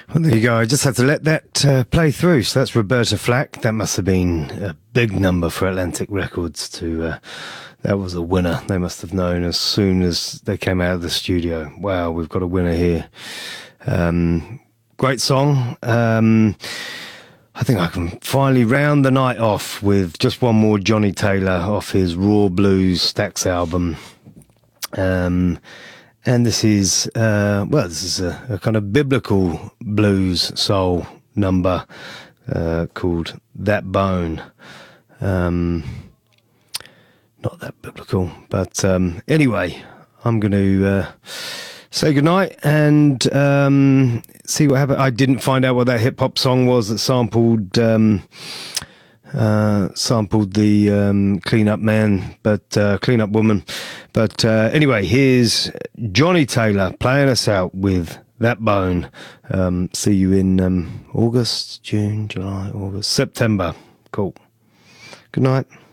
Well, there you go. I just had to let that play through. So that's Roberta Flack. That must have been a big number for Atlantic Records to... that was a winner. They must have known as soon as they came out of the studio. Wow, we've got a winner here. Great song. I think I can finally round the night off with just one more Johnny Taylor off his Raw Blues Stax album. And this is, this is a kind of biblical blues soul number called That Bone. Not that biblical, but anyway, I'm going to say goodnight and see what happened. I didn't find out what that hip-hop song was that sampled the Clean Up Man, but Clean Up Woman. But anyway, here's Johnny Taylor playing us out with That Bone. See you in August, June, July, August, September. Cool. Good night.